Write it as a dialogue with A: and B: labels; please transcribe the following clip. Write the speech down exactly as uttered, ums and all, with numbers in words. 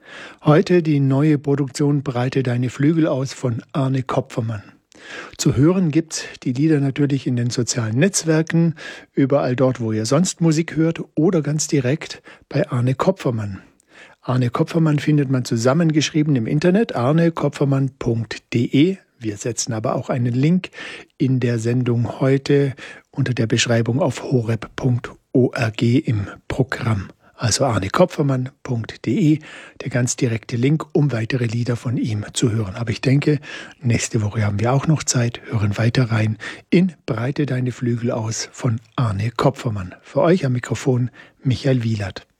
A: Heute die neue Produktion Breite deine Flügel aus von Arne Kopfermann. Zu hören gibt's die Lieder natürlich in den sozialen Netzwerken, überall dort, wo ihr sonst Musik hört oder ganz direkt bei Arne Kopfermann. Arne Kopfermann findet man zusammengeschrieben im Internet, arne kopfermann punkt de. Wir setzen aber auch einen Link in der Sendung heute unter der Beschreibung auf horeb punkt org im Programm. Also arne kopfermann punkt de, der ganz direkte Link, um weitere Lieder von ihm zu hören. Aber ich denke, nächste Woche haben wir auch noch Zeit, hören weiter rein in Breite deine Flügel aus von Arne Kopfermann. Für euch am Mikrofon Michael Wielert.